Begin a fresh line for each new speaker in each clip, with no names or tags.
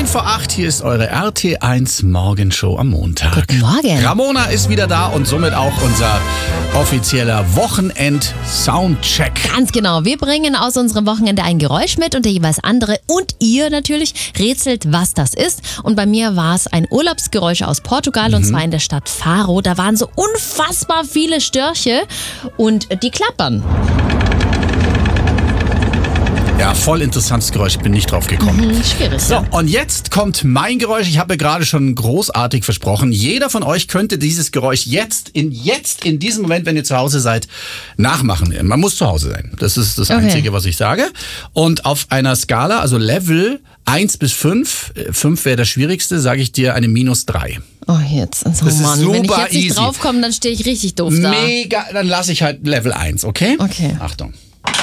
9 vor 8, hier ist eure RT1 Morgenshow am Montag.
Guten Morgen.
Ramona ist wieder da und somit auch unser offizieller Wochenend-Soundcheck.
Ganz genau. Wir bringen aus unserem Wochenende ein Geräusch mit und der jeweils andere und ihr natürlich rätselt, was das ist. Und bei mir war es ein Urlaubsgeräusch aus Portugal und zwar in der Stadt Faro. Da waren so unfassbar viele Störche und die klappern.
Ja, voll interessantes Geräusch, ich bin nicht drauf gekommen.
Schwierig.
So,
Ja.
und jetzt kommt mein Geräusch. Ich habe ja gerade schon großartig versprochen. Jeder von euch könnte dieses Geräusch jetzt in diesem Moment, wenn ihr zu Hause seid, nachmachen. Man muss zu Hause sein. Das ist das Einzige, was ich sage. Und auf einer Skala, also Level 1 bis 5, 5 wäre das Schwierigste, sage ich dir eine -3.
Oh, jetzt. Oh,
Das ist
Mann.
super
Wenn ich jetzt nicht
easy.
draufkomme, dann stehe ich richtig doof da.
Mega, dann lasse ich halt Level 1, okay?
Okay.
Achtung.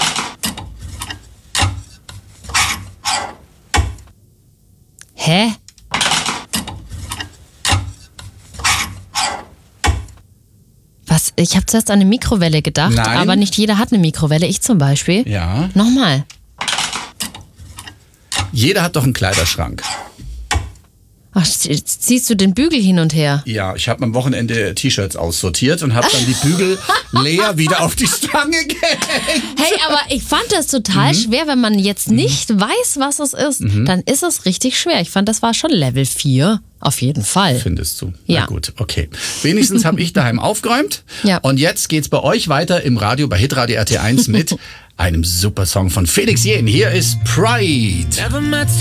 Hä? Was? Ich habe zuerst an eine Mikrowelle gedacht,
Nein.
aber nicht jeder hat eine Mikrowelle. Ich zum Beispiel.
Ja.
Nochmal.
Jeder hat doch einen Kleiderschrank.
Ach, ziehst du den Bügel hin und her?
Ja, ich habe am Wochenende T-Shirts aussortiert und habe dann die Bügel leer wieder auf die Stange gehängt.
Hey, aber ich fand das total schwer, wenn man jetzt nicht weiß, was es ist. Dann ist es richtig schwer. Ich fand, das war schon Level 4. Auf jeden Fall.
Findest du?
Ja.
Na gut, okay. Wenigstens habe ich daheim aufgeräumt.
Ja.
Und jetzt geht's bei euch weiter im Radio, bei Hitradio RT1 mit einem super Song von Felix Jähn. Hier ist Pride.